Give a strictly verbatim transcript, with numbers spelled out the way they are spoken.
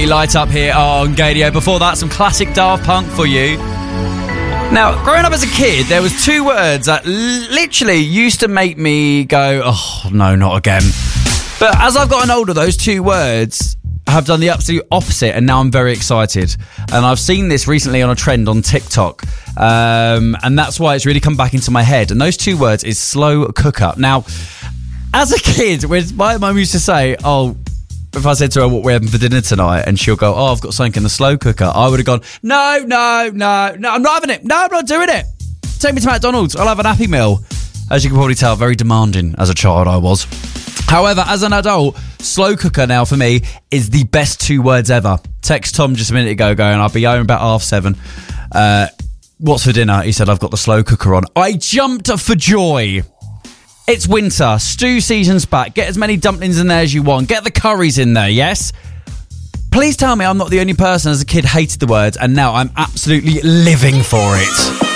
Light Up here on Gadio. Before that, some classic Daft Punk for you. Now, growing up as a kid, there was two words that literally used to make me go, oh, no, not again. But as I've gotten older, those two words have done the absolute opposite, and now I'm very excited. And I've seen this recently on a trend on TikTok, um, and that's why it's really come back into my head. And those two words is slow cooker. Now, as a kid, when my mum used to say, oh, if I said to her what we're having for dinner tonight, and she'll go, oh, I've got something in the slow cooker, I would have gone, no, no, no, no, I'm not having it. No, I'm not doing it. Take me to McDonald's. I'll have an Happy Meal. As you can probably tell, very demanding as a child I was. However, as an adult, slow cooker now for me is the best two words ever. Text Tom just a minute ago going, I'll be home about half seven. Uh, what's for dinner? He said, I've got the slow cooker on. I jumped for joy. It's winter, stew season's back. Get as many dumplings in there as you want. Get the curries in there, yes? Please tell me I'm not the only person as a kid hated the words, and now I'm absolutely living for it.